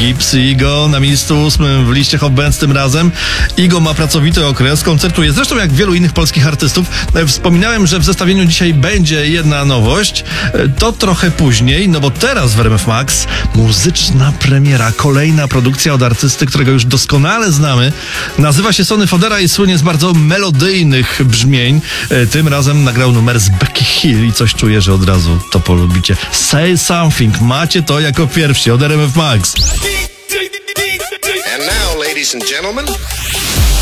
Gibbs i Igo na miejscu 8 w liście Hot Bands tym razem. Igo ma pracowity okres, koncertuje. Zresztą jak wielu innych polskich artystów. Wspominałem, że w zestawieniu dzisiaj będzie jedna nowość. To trochę później, no bo teraz w RMF Max muzyczna premiera. Kolejna produkcja od artysty, którego już doskonale znamy. Nazywa się Sonny Fodera i słynie z bardzo melodyjnych brzmień. Tym razem nagrał numer z Becky Hill i coś czuję, że od razu to polubicie. Say Something. Macie to jako pierwsi od RMF Max. And now, ladies and gentlemen...